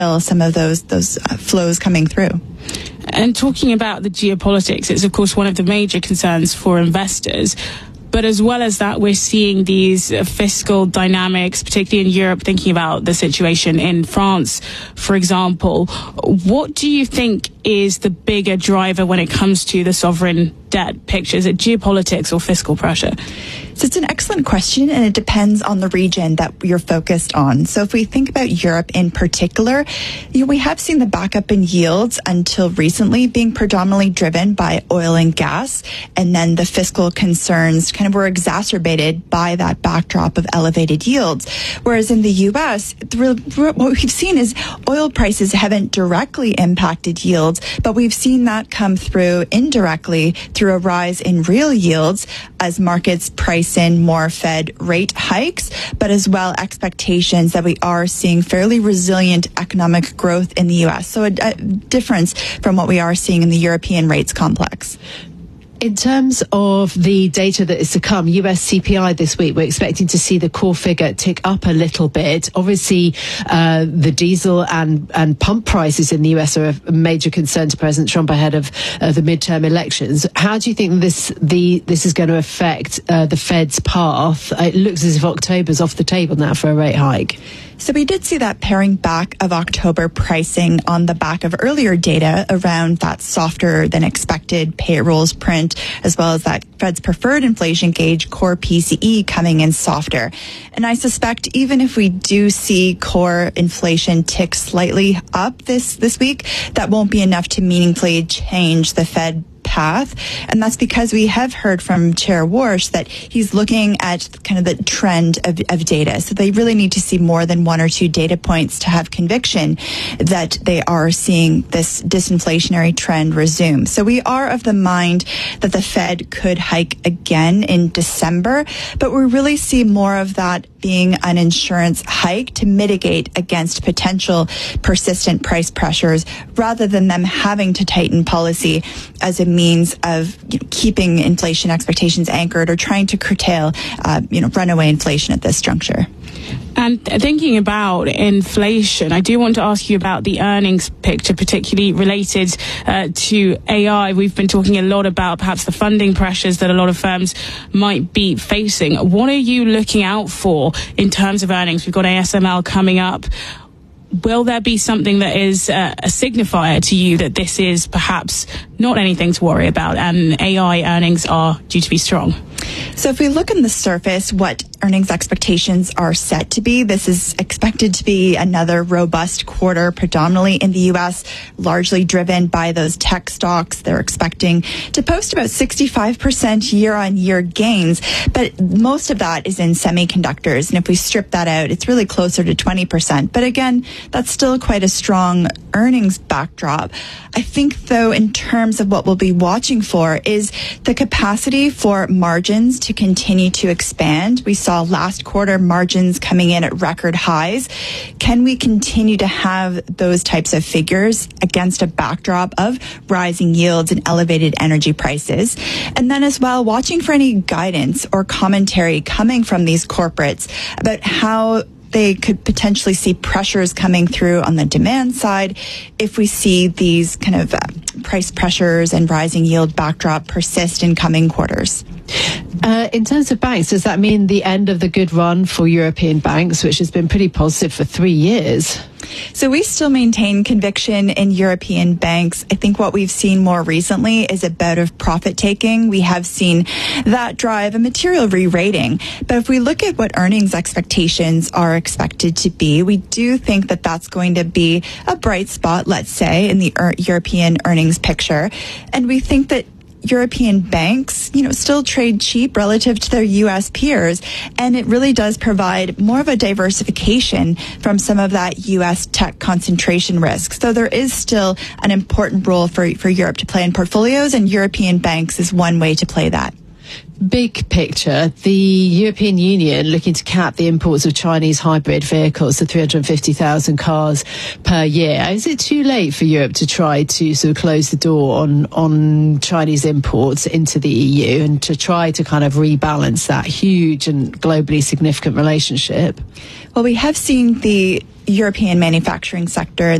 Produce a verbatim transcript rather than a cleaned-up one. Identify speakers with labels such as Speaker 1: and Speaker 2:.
Speaker 1: some of those those uh, flows coming through.
Speaker 2: And talking about the geopolitics, it's of course one of the major concerns for investors. But as well as that, we're seeing these uh, fiscal dynamics, particularly in Europe, thinking about the situation in France, for example. What do you think is the bigger driver when it comes to the sovereign debt picture? Is it geopolitics or fiscal pressure?
Speaker 1: So it's an excellent question, and it depends on the region that you're focused on. So if we think about Europe in particular, you know, we have seen the backup in yields until recently being predominantly driven by oil and gas, and then the fiscal concerns kind of were exacerbated by that backdrop of elevated yields. Whereas in the U S, what we've seen is oil prices haven't directly impacted yields, but we've seen that come through indirectly through a rise in real yields as markets price in more Fed rate hikes, but as well expectations that we are seeing fairly resilient economic growth in the U S. So a, a difference from what we are seeing in the European rates complex.
Speaker 3: In terms of the data that is to come, U S C P I this week, we're expecting to see the core figure tick up a little bit. Obviously, uh, the diesel and, and pump prices in the U S are a major concern to President Trump ahead of uh, the midterm elections. How do you think this the this is going to affect uh, the Fed's path? It looks as if October's off the table now for a rate hike.
Speaker 1: So we did see that paring back of October pricing on the back of earlier data around that softer than expected payrolls print, as well as that Fed's preferred inflation gauge, core P C E, coming in softer. And I suspect even if we do see core inflation tick slightly up this, this week, that won't be enough to meaningfully change the Fed path. And that's because we have heard from Chair Warsh that he's looking at kind of the trend of, of data. So they really need to see more than one or two data points to have conviction that they are seeing this disinflationary trend resume. So we are of the mind that the Fed could hike again in December, but we really see more of that being an insurance hike to mitigate against potential persistent price pressures rather than them having to tighten policy as a means of, you know, keeping inflation expectations anchored or trying to curtail uh, you know, runaway inflation at this juncture.
Speaker 2: And thinking about inflation, I do want to ask you about the earnings picture, particularly related uh, to A I. We've been talking a lot about perhaps the funding pressures that a lot of firms might be facing. What are you looking out for in terms of earnings? We've got A S M L coming up. Will there be something that is uh, a signifier to you that this is perhaps not anything to worry about and A I earnings are due to be strong?
Speaker 1: So if we look on the surface, what earnings expectations are set to be, this is expected to be another robust quarter, predominantly in the U S, largely driven by those tech stocks. They're expecting to post about sixty-five percent year-on-year gains, but most of that is in semiconductors. And if we strip that out, it's really closer to twenty percent. But again, that's still quite a strong earnings backdrop. I think, though, in terms of what we'll be watching for is the capacity for margins to continue to expand. We saw last quarter margins coming in at record highs. Can we continue to have those types of figures against a backdrop of rising yields and elevated energy prices? And then as well, watching for any guidance or commentary coming from these corporates about how they could potentially see pressures coming through on the demand side if we see these kind of uh, price pressures and rising yield backdrop persist in coming quarters.
Speaker 3: Uh, in terms of banks, does that mean the end of the good run for European banks, which has been pretty positive for three years?
Speaker 1: So we still maintain conviction in European banks. I think what we've seen more recently is a bout of profit taking. We have seen that drive a material re-rating. But if we look at what earnings expectations are expected to be, we do think that that's going to be a bright spot, let's say, in the er- European earnings picture. And we think that European banks, you know, still trade cheap relative to their U S peers, and it really does provide more of a diversification from some of that U S tech concentration risk. So there is still an important role for, for Europe to play in portfolios, and European banks is one way to play that.
Speaker 3: Big picture, the European Union looking to cap the imports of Chinese hybrid vehicles to three hundred fifty thousand cars per year. Is it too late for Europe to try to sort of close the door on, on Chinese imports into the E U and to try to kind of rebalance that huge and globally significant relationship?
Speaker 1: Well, we have seen the European manufacturing sector